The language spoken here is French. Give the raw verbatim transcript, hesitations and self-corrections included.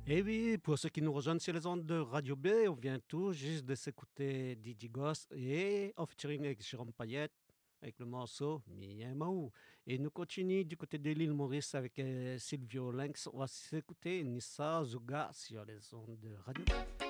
Et oui, pour ceux qui nous rejoignent sur les ondes de Radio B, on vient tout juste de s'écouter Didi Ghost et en featuring avec Jérôme Payet avec le morceau Miamaou. Et nous continuons du côté de l'île Maurice avec euh, Silvio Lynx. On va s'écouter Nissa Zuga sur les ondes de Radio B.